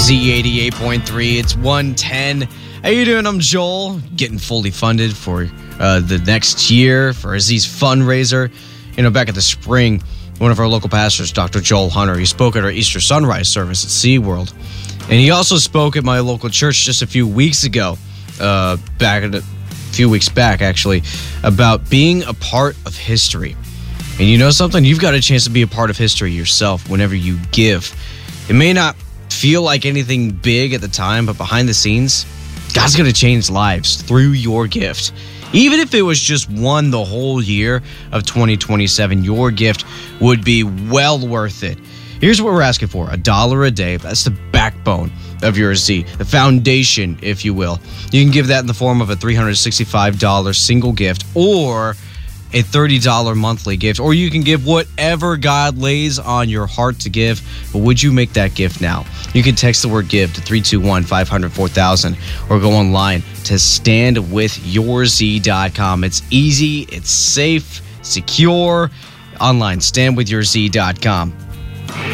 Z88.3, it's 110. How you doing? I'm Joel, getting fully funded for the next year for Z's fundraiser. Back at the spring, one of our local pastors, Dr. Joel Hunter, he spoke at our Easter sunrise service at SeaWorld. And he also spoke at my local church just a few weeks ago, actually, about being a part of history. And you know something? You've got a chance to be a part of history yourself whenever you give. It may not feel like anything big at the time, but behind the scenes, God's going to change lives through your gift. Even if it was just one the whole year of 2027, your gift would be well worth it. Here's what we're asking for: $1 a day. That's the backbone of your Z, the foundation, if you will. You can give that in the form of a $365 single gift or a $30 monthly gift, or you can give whatever God lays on your heart to give. But would you make that gift now? You can text the word give to 321-500-4000 or go online to standwithyourz.com. It's easy, it's safe, secure. Online, standwithyourz.com.